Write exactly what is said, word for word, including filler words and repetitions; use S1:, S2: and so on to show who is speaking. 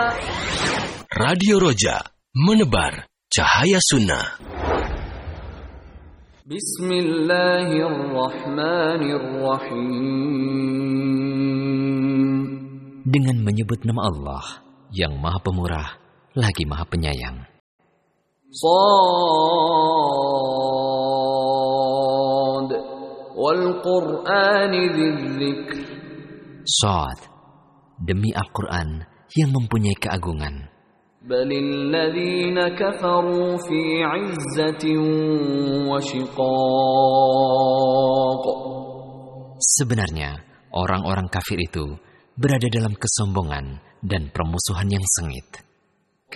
S1: Radio Roja, menebar cahaya sunnah.
S2: Bismillahirrahmanirrahim. Dengan menyebut nama Allah yang Maha Pemurah lagi Maha Penyayang. Shad wal Qur'ani dzikr. Shad, demi Al-Qur'an yang mempunyai keagungan. Balil ladzina kafaru fi 'izzatin wa shiqaq. Sebenarnya orang-orang kafir itu berada dalam kesombongan dan permusuhan yang sengit.